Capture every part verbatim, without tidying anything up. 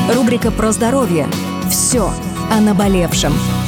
Рубрика про здоровье. Все о наболевшем.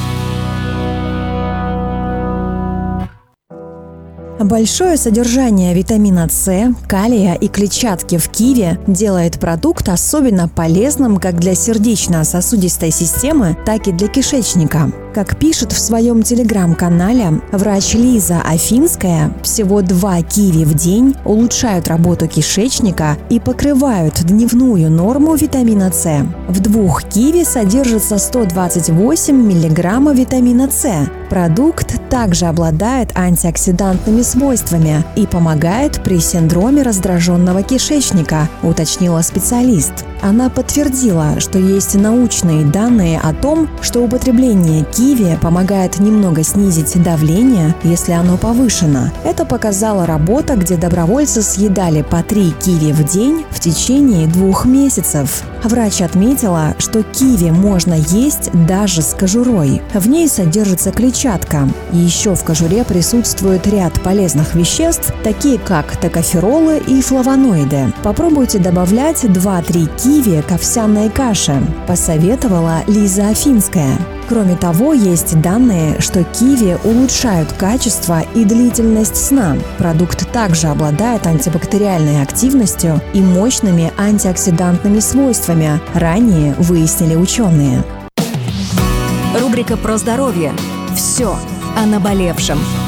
Большое содержание витамина С, калия и клетчатки в киви делает продукт особенно полезным как для сердечно-сосудистой системы, так и для кишечника. Как пишет в своем телеграм-канале врач Лиза Афинская, всего два киви в день улучшают работу кишечника и покрывают дневную норму витамина С. В двух киви содержится сто двадцать восемь миллиграммов витамина С. Продукт также обладает антиоксидантными свойствами и помогает при синдроме раздраженного кишечника, уточнила специалист. Она подтвердила, что есть научные данные о том, что употребление киви помогает немного снизить давление, если оно повышено. Это показала работа, где добровольцы съедали по три киви в день в течение двух месяцев. Врач отметила, что киви можно есть даже с кожурой. В ней содержится клетчатка. Еще в кожуре присутствует ряд полезных веществ, такие как токоферолы и флавоноиды. Попробуйте добавлять два-три киви к овсяной каше, посоветовала Лиза Афинская. Кроме того, есть данные, что киви улучшают качество и длительность сна. Продукт также обладает антибактериальной активностью и мощными антиоксидантными свойствами, ранее выяснили ученые. Рубрика про здоровье. Все о наболевшем.